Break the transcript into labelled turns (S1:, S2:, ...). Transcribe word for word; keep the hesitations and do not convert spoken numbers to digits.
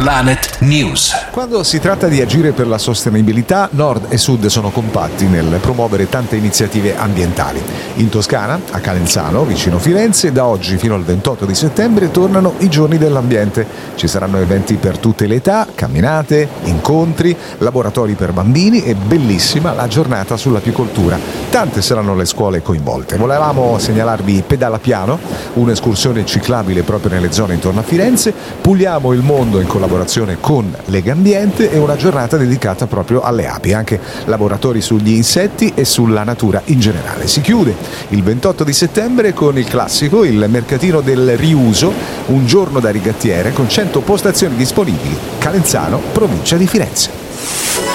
S1: Planet News.
S2: Quando si tratta di agire per la sostenibilità, nord e sud sono compatti nel promuovere tante iniziative ambientali. In Toscana, a Calenzano, vicino Firenze, da oggi fino al ventotto di settembre tornano i giorni dell'ambiente. Ci saranno eventi per tutte le età, camminate, incontri, laboratori per bambini e bellissima la giornata sull'apicoltura. Tante saranno le scuole coinvolte. Volevamo segnalarvi Pedala Piano, un'escursione ciclabile proprio nelle zone intorno a Firenze, Puliamo il mondo in collaborazione con Legambiente e una giornata dedicata proprio alle api, anche laboratori sugli insetti e sulla natura in generale. Si chiude il ventotto di settembre con il classico, il mercatino del riuso, un giorno da rigattiere con cento postazioni disponibili. Calenzano, provincia di Firenze.